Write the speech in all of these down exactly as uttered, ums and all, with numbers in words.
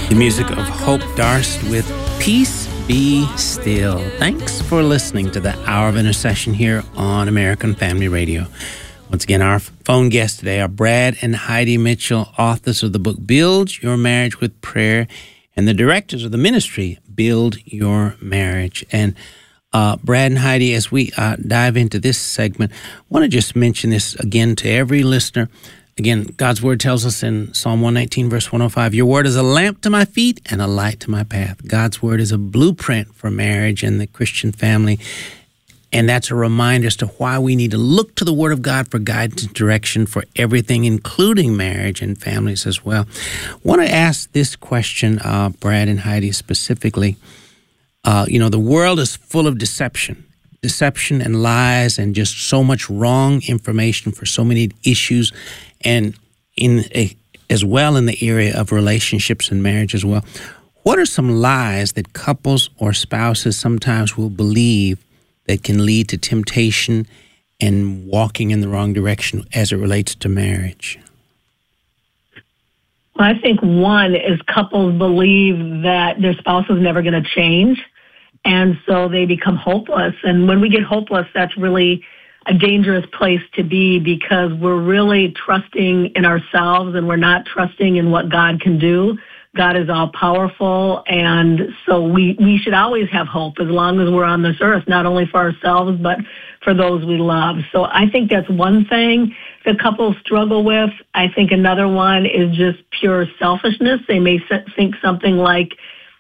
The music of Hope Darst with Peace Be Still. Thanks for listening to the Hour of Intercession here on American Family Radio. Once again, our phone guests today are Brad and Heidi Mitchell, authors of the book Build Your Marriage with Prayer, and the directors of the ministry Build Your Marriage. And uh, Brad and Heidi, as we uh, dive into this segment, I want to just mention this again to every listener. Again, God's word tells us in Psalm one nineteen, verse one oh five, your word is a lamp to my feet and a light to my path. God's word is a blueprint for marriage and the Christian family. And that's a reminder as to why we need to look to the word of God for guidance and direction for everything, including marriage and families as well. I want to ask this question, uh, Brad and Heidi specifically. Uh, you know, the world is full of deception. Deception and lies and just so much wrong information for so many issues, and in a, as well in the area of relationships and marriage as well. What are some lies that couples or spouses sometimes will believe that can lead to temptation and walking in the wrong direction as it relates to marriage? Well, I think one is couples believe that their spouse is never going to change. And so they become hopeless. And when we get hopeless, that's really a dangerous place to be, because we're really trusting in ourselves and we're not trusting in what God can do. God is all powerful. And so we, we should always have hope as long as we're on this earth, not only for ourselves, but for those we love. So I think that's one thing that couples struggle with. I think another one is just pure selfishness. They may think something like,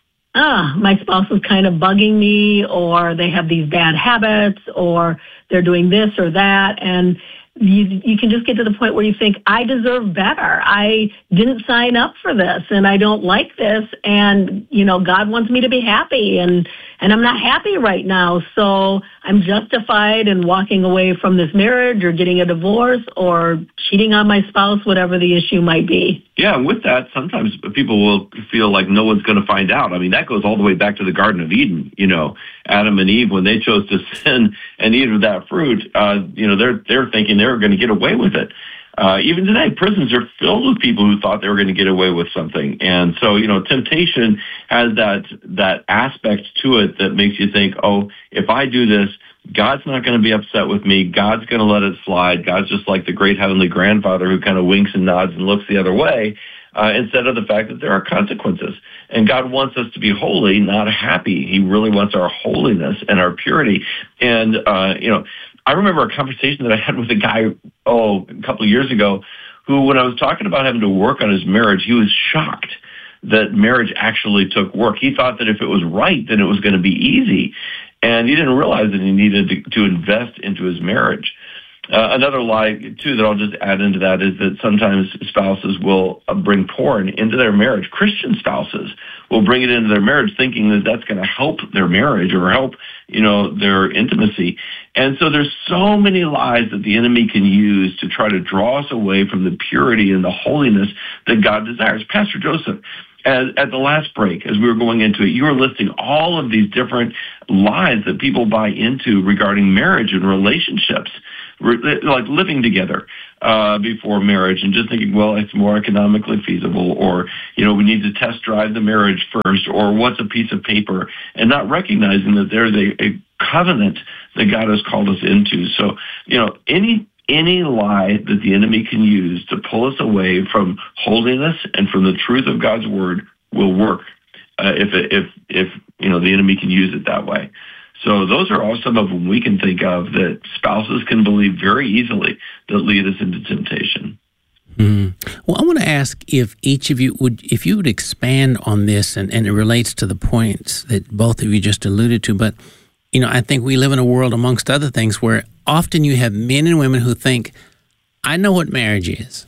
ah, my spouse is kind of bugging me, or they have these bad habits, or they're doing this or that. And you, you can just get to the point where you think, I deserve better. I didn't sign up for this, and I don't like this. And, you know, God wants me to be happy, and, and I'm not happy right now. So I'm justified in walking away from this marriage or getting a divorce or cheating on my spouse, whatever the issue might be. Yeah, and with that, sometimes people will feel like no one's going to find out. I mean, that goes all the way back to the Garden of Eden. You know, Adam and Eve, when they chose to sin and eat of that fruit, uh, you know, they're they're thinking they were going to get away with it. Uh, even today, prisons are filled with people who thought they were going to get away with something. And so, you know, temptation has that that aspect to it that makes you think, oh, if I do this, God's not going to be upset with me. God's going to let it slide. God's just like the great heavenly grandfather who kind of winks and nods and looks the other way, uh, instead of the fact that there are consequences. And God wants us to be holy, not happy. He really wants our holiness and our purity. And, uh, you know, I remember a conversation that I had with a guy, oh, a couple of years ago, who, when I was talking about having to work on his marriage, he was shocked that marriage actually took work. He thought that if it was right, then it was going to be easy. And he didn't realize that he needed to, to invest into his marriage. Uh, another lie, too, that I'll just add into that is that sometimes spouses will uh, bring porn into their marriage. Christian spouses will bring it into their marriage thinking that that's going to help their marriage or help, you know, their intimacy. And so there's so many lies that the enemy can use to try to draw us away from the purity and the holiness that God desires. Pastor Joseph, As, at the last break, as we were going into it, you were listing all of these different lies that people buy into regarding marriage and relationships, re- like living together uh, before marriage, and just thinking, well, it's more economically feasible, or, you know, we need to test drive the marriage first, or what's a piece of paper, and not recognizing that there's a, a covenant that God has called us into. So, you know, any Any lie that the enemy can use to pull us away from holiness and from the truth of God's word will work uh, if if if you know the enemy can use it that way. So those are all some of them we can think of that spouses can believe very easily that lead us into temptation. Mm. Well, I want to ask if each of you would, if you would expand on this, and, and it relates to the points that both of you just alluded to. But you know, I think we live in a world, amongst other things, where often you have men and women who think, I know what marriage is.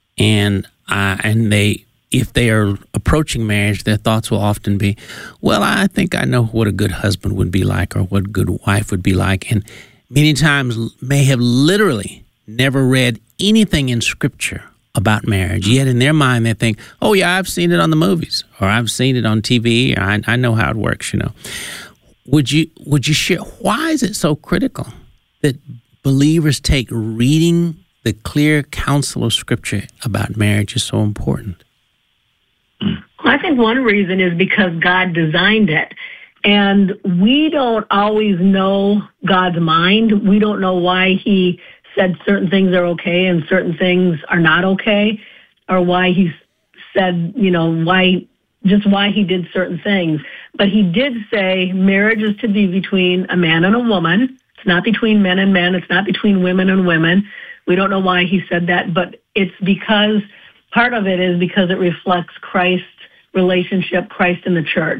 And uh, and they, if they are approaching marriage, their thoughts will often be, well, I think I know what a good husband would be like or what a good wife would be like. And many times may have literally never read anything in Scripture about marriage. Yet in their mind, they think, oh, yeah, I've seen it on the movies, or I've seen it on T V, or I, I know how it works, you know. Would you would you share, why is it so critical that believers take reading the clear counsel of Scripture about marriage is so important? Well, I think think one reason is because God designed it. And we don't always know God's mind. We don't know why he said certain things are okay and certain things are not okay, or why he said, you know, why, just why he did certain things. But he did say marriage is to be between a man and a woman. It's not between men and men. It's not between women and women. We don't know why he said that, but it's because, part of it is because it reflects Christ's relationship, Christ and the church.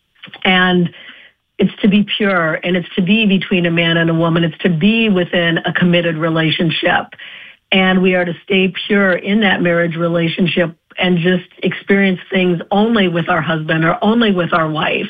And it's to be pure, and it's to be between a man and a woman. It's to be within a committed relationship. And we are to stay pure in that marriage relationship and just experience things only with our husband or only with our wife.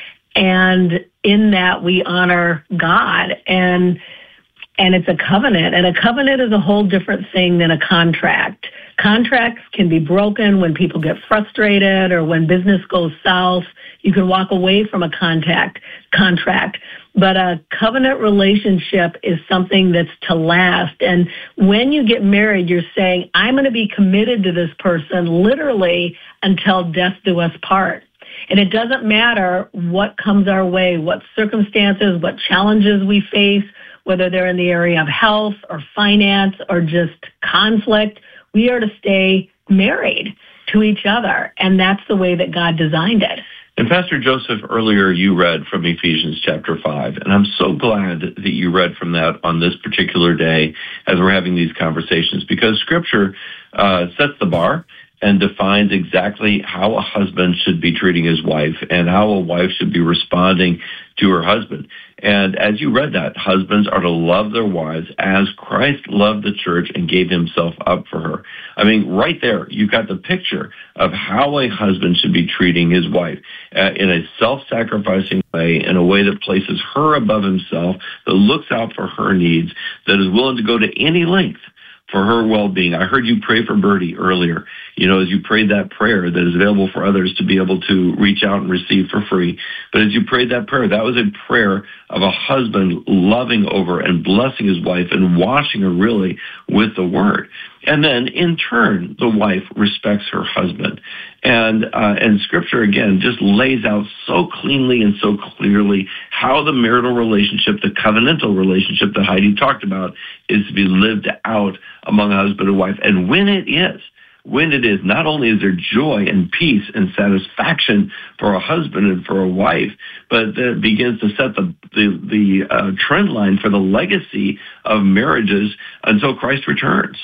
And in that, we honor God. And And it's a covenant. And a covenant is a whole different thing than a contract. Contracts can be broken when people get frustrated or when business goes south. You can walk away from a contact contract. But a covenant relationship is something that's to last. And when you get married, you're saying, I'm going to be committed to this person literally until death do us part. And it doesn't matter what comes our way, what circumstances, what challenges we face, whether they're in the area of health or finance or just conflict, we are to stay married to each other. And that's the way that God designed it. And Pastor Joseph, earlier you read from Ephesians chapter five, and I'm so glad that you read from that on this particular day as we're having these conversations, because Scripture uh, sets the bar and defines exactly how a husband should be treating his wife and how a wife should be responding to her husband. And as you read that, husbands are to love their wives as Christ loved the church and gave himself up for her. I mean, right there, you got the picture of how a husband should be treating his wife uh, in a self-sacrificing way, in a way that places her above himself, that looks out for her needs, that is willing to go to any length for her well-being. I heard you pray for Bertie earlier, you know, as you prayed that prayer that is available for others to be able to reach out and receive for free. But as you prayed that prayer, that was a prayer of a husband loving over and blessing his wife and washing her really with the word. And then in turn, the wife respects her husband. And uh, and Scripture, again, just lays out so cleanly and so clearly how the marital relationship, the covenantal relationship that Heidi talked about, is to be lived out among a husband and wife. And when it is, when it is, not only is there joy and peace and satisfaction for a husband and for a wife, but that begins to set the the, the uh, trend line for the legacy of marriages until Christ returns.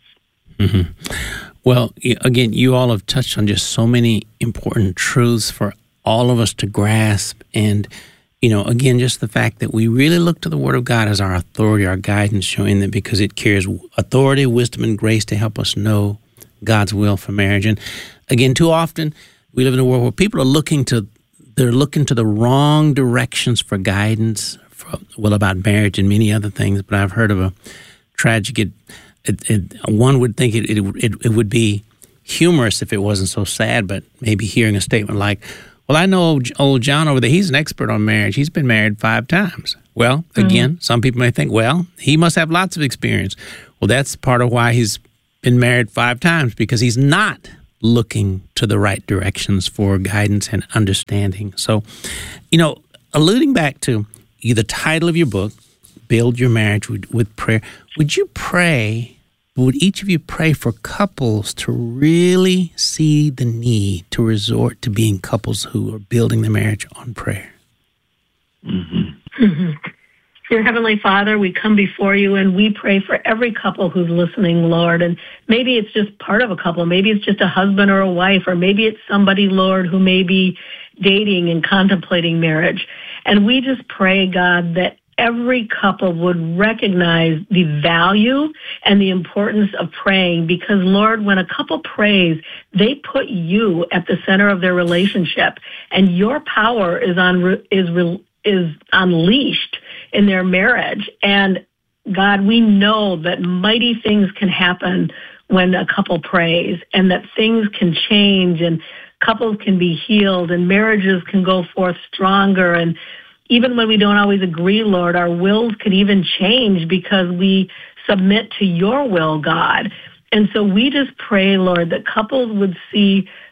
Mm-hmm. Well, again, you all have touched on just so many important truths for all of us to grasp. And, you know, again, just the fact that we really look to the Word of God as our authority, our guidance, showing that because it carries authority, wisdom, and grace to help us know God's will for marriage. And again, too often we live in a world where people are looking to, they're looking to the wrong directions for guidance, for, well, about marriage and many other things. But I've heard of a tragic, it, it, it, one would think it, it, it, it would be humorous if it wasn't so sad, but maybe hearing a statement like, well, I know old John over there, he's an expert on marriage. He's been married five times. Well, again, mm-hmm. some people may think, well, he must have lots of experience. Well, that's part of why he's been married five times, because he's not looking to the right directions for guidance and understanding. So, you know, alluding back to the title of your book, Build Your Marriage with, with Prayer, would you pray, would each of you pray for couples to really see the need to resort to being couples who are building their marriage on prayer? Mm-hmm. Mm-hmm. Dear Heavenly Father, we come before you and we pray for every couple who's listening, Lord. And maybe it's just part of a couple. Maybe it's just a husband or a wife, or maybe it's somebody, Lord, who may be dating and contemplating marriage. And we just pray, God, that every couple would recognize the value and the importance of praying, because, Lord, when a couple prays, they put you at the center of their relationship, and your power is on is is unleashed in their marriage. And God, we know that mighty things can happen when a couple prays, and that things can change, and couples can be healed, and marriages can go forth stronger. And even when we don't always agree, Lord, our wills could even change because we submit to your will, God. And so we just pray, Lord, that couples would see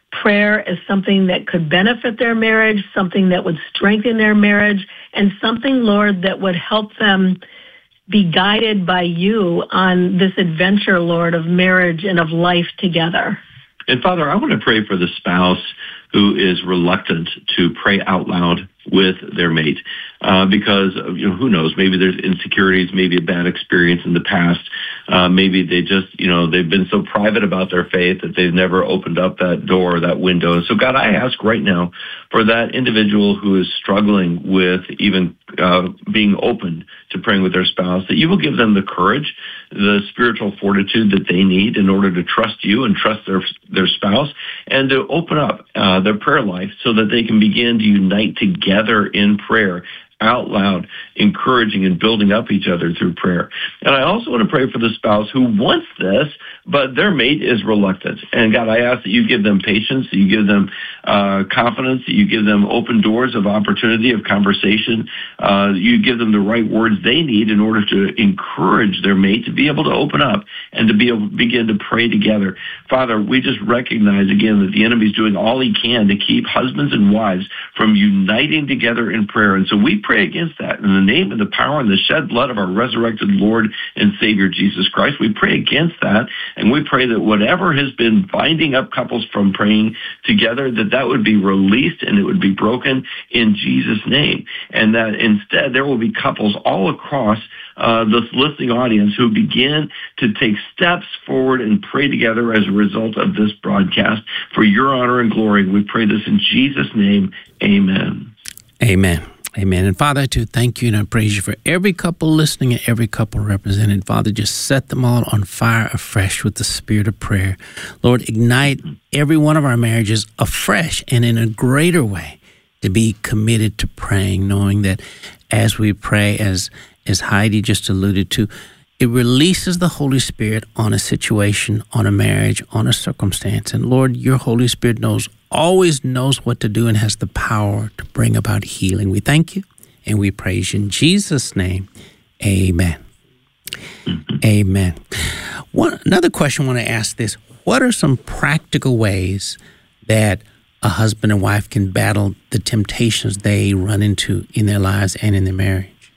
prayer as something that could benefit their marriage, something that would strengthen their marriage, and something, Lord, that would help them be guided by you on this adventure, Lord, of marriage and of life together. And Father, I want to pray for the spouse who is reluctant to pray out loud with their mate, uh, because you know, who knows? Maybe there's insecurities, maybe a bad experience in the past. Uh, maybe they just, you know, they've been so private about their faith that they've never opened up that door, that window. And so, God, I ask right now for that individual who is struggling with even uh, being open to praying with their spouse, that you will give them the courage, the spiritual fortitude that they need in order to trust you and trust their their spouse, and to open up uh, their prayer life so that they can begin to unite together in prayer, out loud, encouraging and building up each other through prayer. And I also want to pray for the spouse who wants this, but their mate is reluctant. And God, I ask that you give them patience, that you give them uh, confidence, that you give them open doors of opportunity, of conversation. Uh, you give them the right words they need in order to encourage their mate to be able to open up and to be able to begin to pray together. Father, we just recognize again that the enemy is doing all he can to keep husbands and wives from uniting together in prayer. And so we pray against that. In the name and the power and the shed blood of our resurrected Lord and Savior Jesus Christ, we pray against that. And we pray that whatever has been binding up couples from praying together, that that would be released and it would be broken in Jesus' name. And that instead there will be couples all across uh, this listening audience who begin to take steps forward and pray together as a result of this broadcast. For your honor and glory, we pray this in Jesus' name. Amen. Amen. Amen. And Father, I do thank you and I praise you for every couple listening and every couple represented. Father, just set them all on fire afresh with the spirit of prayer. Lord, ignite every one of our marriages afresh and in a greater way to be committed to praying, knowing that as we pray, as, as Heidi just alluded to, it releases the Holy Spirit on a situation, on a marriage, on a circumstance. And Lord, your Holy Spirit knows, always knows what to do and has the power to bring about healing. We thank you and we praise you in Jesus' name. Amen. Amen. One, another question I want to ask this. What are some practical ways that a husband and wife can battle the temptations they run into in their lives and in their marriage?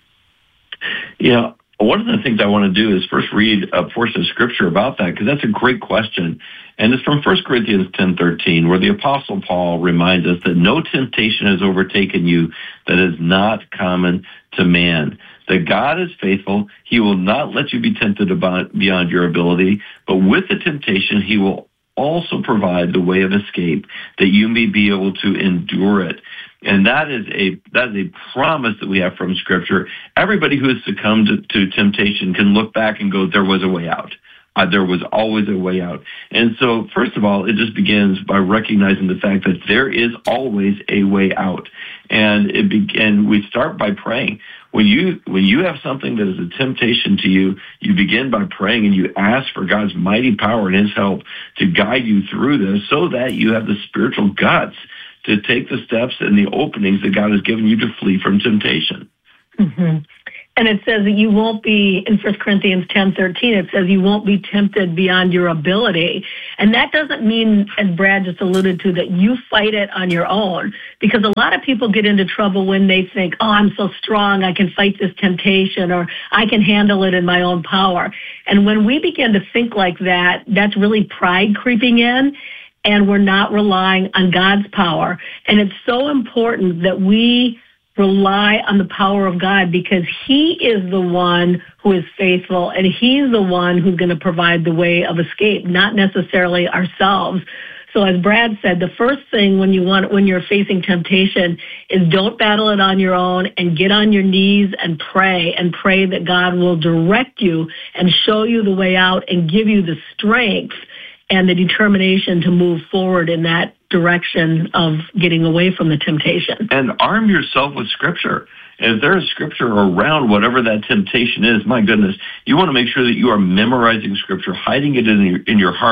Yeah. One of the things I want to do is first read a portion of Scripture about that, because that's a great question. And it's from First Corinthians ten thirteen, where the Apostle Paul reminds us that no temptation has overtaken you that is not common to man. That God is faithful. He will not let you be tempted beyond your ability, but with the temptation, he will also provide the way of escape that you may be able to endure it. And that is a that is a promise that we have from Scripture. Everybody who has succumbed to, to temptation can look back and go, there was a way out. Uh, there was always a way out. And so, first of all, it just begins by recognizing the fact that there is always a way out. And it be, and we start by praying. When you when you have something that is a temptation to you, you begin by praying and you ask for God's mighty power and his help to guide you through this so that you have the spiritual guts to take the steps and the openings that God has given you to flee from temptation. Mm-hmm. And it says that you won't be, in First Corinthians ten thirteen, it says you won't be tempted beyond your ability. And that doesn't mean, as Brad just alluded to, that you fight it on your own. Because a lot of people get into trouble when they think, oh, I'm so strong, I can fight this temptation, or I can handle it in my own power. And when we begin to think like that, that's really pride creeping in. And we're not relying on God's power. And it's so important that we rely on the power of God, because he is the one who is faithful and he's the one who's going to provide the way of escape, not necessarily ourselves. So as Brad said, the first thing when you want, when you're facing temptation is don't battle it on your own, and get on your knees and pray and pray that God will direct you and show you the way out and give you the strength and the determination to move forward in that direction of getting away from the temptation. And arm yourself with Scripture. If there is Scripture around whatever that temptation is, my goodness, you want to make sure that you are memorizing Scripture, hiding it in your, in your heart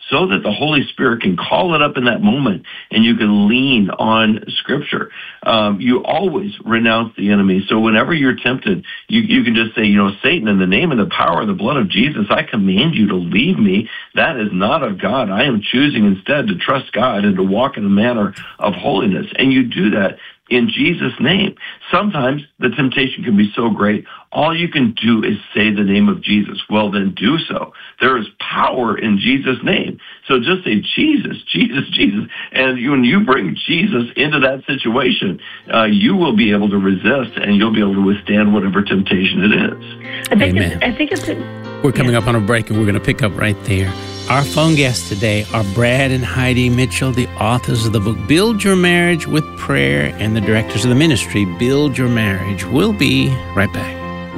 so that the Holy Spirit can call it up in that moment and you can lean on Scripture. Um, you always renounce the enemy. So whenever you're tempted, you, you can just say, you know, Satan, in the name and the power of the blood of Jesus, I command you to leave me. That is not of God. I am choosing instead to trust God and to walk in a manner of holiness. And you do that in Jesus' name. Sometimes the temptation can be so great, all you can do is say the name of Jesus. Well, then do so. There is power in Jesus' name. So just say Jesus, Jesus, Jesus. And when you bring Jesus into that situation, uh, you will be able to resist and you'll be able to withstand whatever temptation it is. I think Amen. It's, I think it's... A, We're coming yeah. up on a break, and we're going to pick up right there. Our phone guests today are Brad and Heidi Mitchell, the authors of the book Build Your Marriage with Prayer, and the directors of the ministry Build Your Marriage. We'll be right back.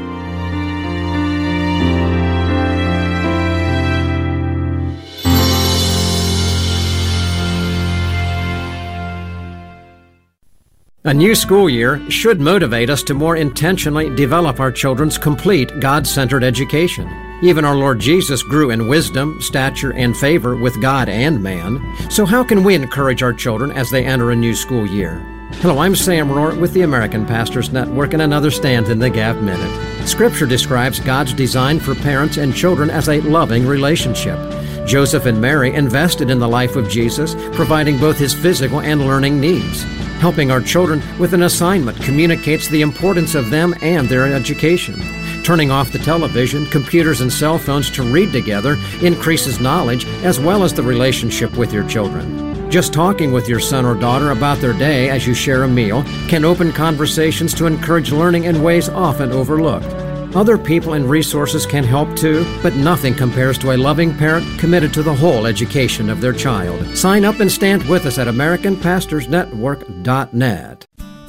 A new school year should motivate us to more intentionally develop our children's complete God-centered education. Even our Lord Jesus grew in wisdom, stature, and favor with God and man. So how can we encourage our children as they enter a new school year? Hello, I'm Sam Rohr with the American Pastors Network and another Stand in the Gap Minute. Scripture describes God's design for parents and children as a loving relationship. Joseph and Mary invested in the life of Jesus, providing both his physical and learning needs. Helping our children with an assignment communicates the importance of them and their education. Turning off the television, computers, and cell phones to read together increases knowledge as well as the relationship with your children. Just talking with your son or daughter about their day as you share a meal can open conversations to encourage learning in ways often overlooked. Other people and resources can help too, but nothing compares to a loving parent committed to the whole education of their child. Sign up and stand with us at American Pastors Network dot net.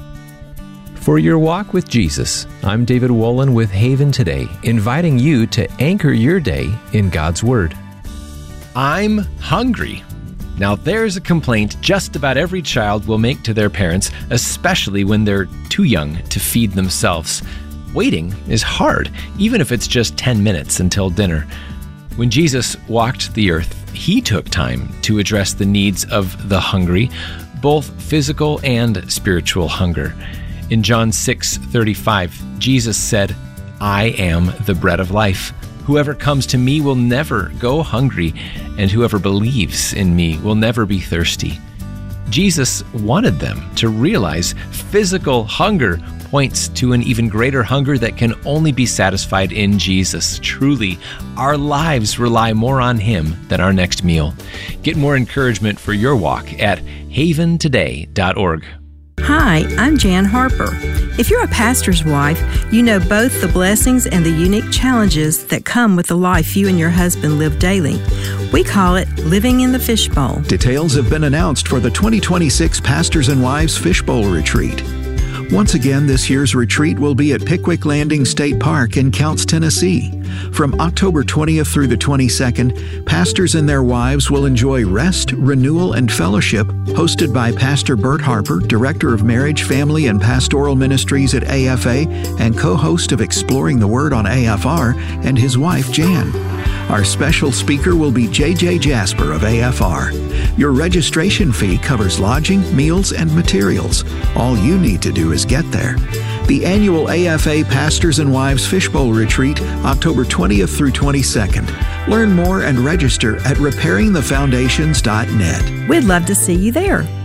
For your walk with Jesus, I'm David Wolin with Haven Today, inviting you to anchor your day in God's Word. I'm hungry. Now, there's a complaint just about every child will make to their parents, especially when they're too young to feed themselves. Waiting is hard, even if it's just ten minutes until dinner. When Jesus walked the earth, he took time to address the needs of the hungry, both physical and spiritual hunger. In John six thirty-five, Jesus said, I am the bread of life. Whoever comes to me will never go hungry, and whoever believes in me will never be thirsty. Jesus wanted them to realize physical hunger points to an even greater hunger that can only be satisfied in Jesus. Truly, our lives rely more on Him than our next meal. Get more encouragement for your walk at haven today dot org. Hi, I'm Jan Harper. If you're a pastor's wife, you know both the blessings and the unique challenges that come with the life you and your husband live daily. We call it living in the fishbowl. Details have been announced for the twenty twenty-six Pastors and Wives Fishbowl Retreat. Once again, this year's retreat will be at Pickwick Landing State Park in Counce, Tennessee. From October twentieth through the twenty-second, pastors and their wives will enjoy rest, renewal, and fellowship, hosted by Pastor Bert Harper, Director of Marriage, Family, and Pastoral Ministries at A F A and co-host of Exploring the Word on A F R, and his wife, Jan. Our special speaker will be J J Jasper of A F R. Your registration fee covers lodging, meals, and materials. All you need to do is get there. The annual A F A Pastors and Wives Fishbowl Retreat, October twentieth through twenty-second. Learn more and register at repairing the foundations dot net. We'd love to see you there.